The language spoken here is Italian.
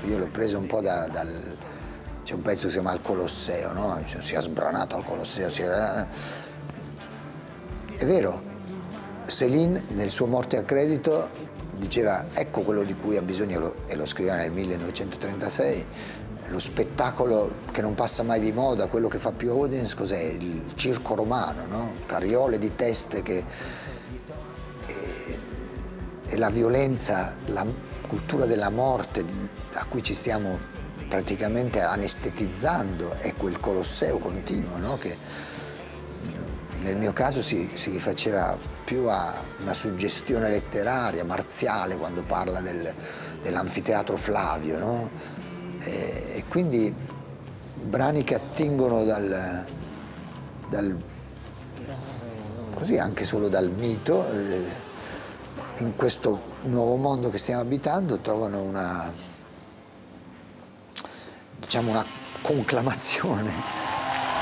io l'ho preso un po' c'è un pezzo che si chiama Il Colosseo, no? Cioè, si è sbranato al Colosseo, è vero, Céline nel suo Morte a credito diceva ecco quello di cui ha bisogno, e lo scriveva nel 1936, lo spettacolo che non passa mai di moda, quello che fa più audience, cos'è? Il circo romano, no? Cariole di teste e la violenza, la cultura della morte a cui ci stiamo praticamente anestetizzando, è quel Colosseo continuo, no? Che nel mio caso si rifaceva più a una suggestione letteraria, marziale, quando parla dell'anfiteatro Flavio, no? E quindi brani che attingono così anche solo dal mito, in questo nuovo mondo che stiamo abitando trovano una conclamazione